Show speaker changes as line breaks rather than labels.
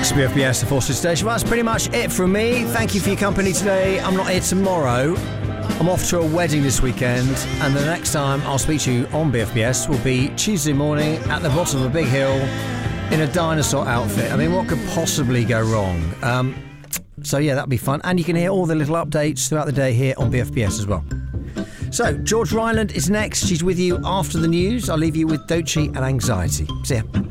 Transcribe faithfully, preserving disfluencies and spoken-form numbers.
It's B F B S, the Forces Station. Well, that's pretty much it from me. Thank you for your company today. I'm not here tomorrow. I'm off to a wedding this weekend, and the next time I'll speak to you on B F B S will be Tuesday morning at the bottom of a big hill in a dinosaur outfit. I mean, what could possibly go wrong? Um, so, yeah, that'll be fun. And you can hear all the little updates throughout the day here on B F B S as well. So, George Ryland is next. She's with you after the news. I'll leave you with Doechii and Anxiety. See ya.